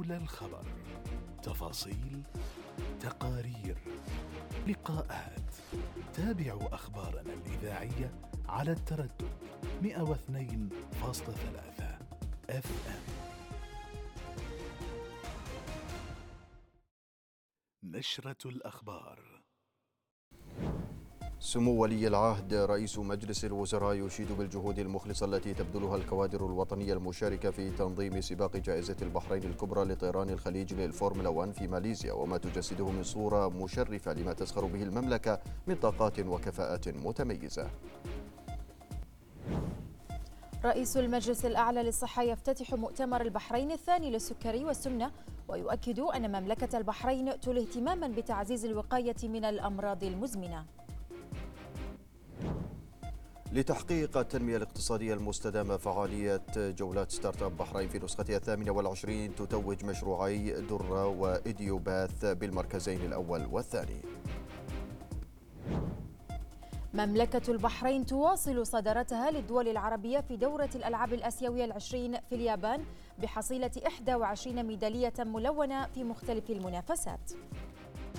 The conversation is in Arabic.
على الخبر، تفاصيل، تقارير، لقاءات. تابعوا أخبارنا الإذاعية على التردد 102.3 FM. نشرة الأخبار. سمو ولي العهد رئيس مجلس الوزراء يشيد بالجهود المخلصة التي تبذلها الكوادر الوطنية المشاركة في تنظيم سباق جائزة البحرين الكبرى لطيران الخليج للفورمولا 1 في ماليزيا، وما تجسده من صورة مشرفة لما تزخر به المملكة من طاقات وكفاءات متميزة. رئيس المجلس الأعلى للصحة يفتتح مؤتمر البحرين الثاني للسكري والسمنة، ويؤكد أن مملكة البحرين تولي اهتماما بتعزيز الوقاية من الأمراض المزمنة. لتحقيق التنمية الاقتصادية المستدامة، فعالية جولات ستارت اب بحرين في نسختها 28 تتوج مشروعي درة وإديوباث بالمركزين الأول والثاني. مملكة البحرين تواصل صدارتها للدول العربية في دورة الألعاب الآسيوية العشرين في اليابان بحصيلة 21 ميدالية ملونة في مختلف المنافسات.